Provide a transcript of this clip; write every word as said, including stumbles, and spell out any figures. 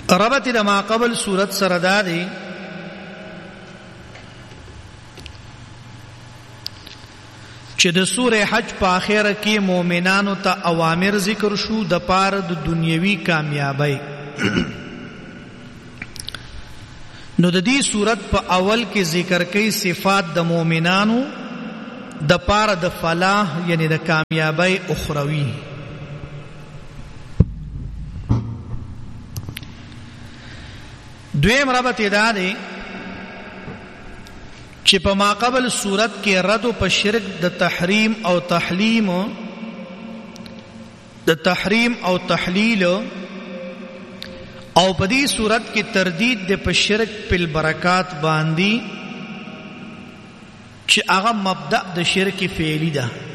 ربط د ما قبل صورت سره دا دی چې د سوره حج په اخره کې مؤمنانو ته اوامر ذکر شو د پاره د دنیوي کامیابی نو د دې صورت په اول کې ذکر کوي صفات د مؤمنانو د پاره د فلاح یعنی د کامیابی اخروی دویم ربط دا دی چې په ما قبل صورت کې رد په شرک د تحریم او تحلیم د تحریم او تحلیل او په دې صورت کې تردید د په شرک په برکات باندې چې هغه مبدأ د شرک فعلی ده